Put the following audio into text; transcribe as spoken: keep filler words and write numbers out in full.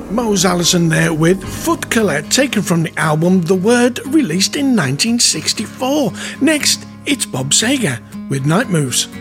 Mose Allison there with Foot Killer, taken from the album The Word, released in nineteen sixty-four. Next, it's Bob Seger with Night Moves.